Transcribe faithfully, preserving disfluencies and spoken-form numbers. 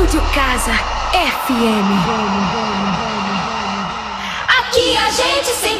Estúdio Casa F M. Aqui a gente se